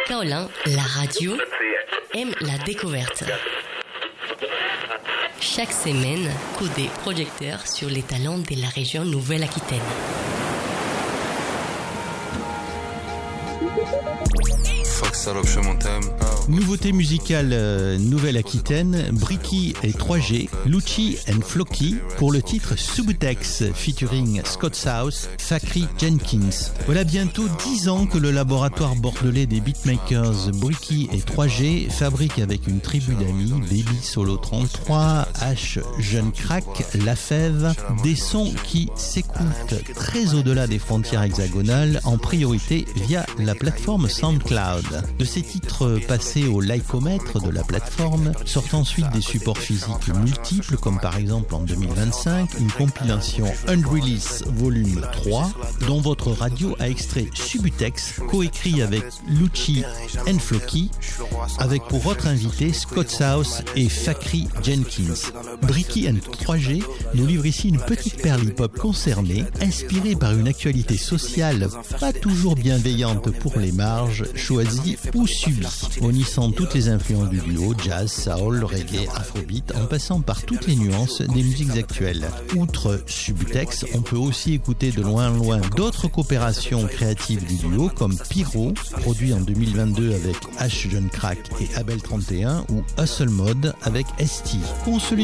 Kaolin, la radio, aime la découverte. Chaque semaine, coup des projecteurs sur les talents de la région Nouvelle-Aquitaine. Nouveauté musicale Nouvelle-Aquitaine, Bricky et 3G, Lucci and Floki pour le titre Subutex featuring Scott South, Fakri Jenkins. Voilà bientôt 10 ans que le laboratoire bordelais des beatmakers Bricky et 3G fabrique avec une tribu d'amis, Baby Solo 33, H Jeune Crack, La Fève, des sons qui s'écoutent très au-delà des frontières hexagonales, en priorité via la plateforme SoundCloud. De ces titres passés au lycomètre de la plateforme sortent ensuite des supports physiques multiples, comme par exemple en 2025 une compilation Unreleased Volume 3 dont votre radio a extrait Subutex, coécrit avec Lucci and Floki, avec pour votre invité Scott South et Fakri Jenkins. Bricky and 3G nous livre ici une petite perle hip-hop concernée, inspirée par une actualité sociale pas toujours bienveillante pour les marges, choisie ou subie, unissant toutes les influences du duo, jazz, soul, reggae, afrobeat, en passant par toutes les nuances des musiques actuelles. Outre Subutex, on peut aussi écouter de loin en loin d'autres coopérations créatives du duo, comme Pyro, produit en 2022 avec H Jeune Crack et Abel 31, ou Hustle Mode avec ST.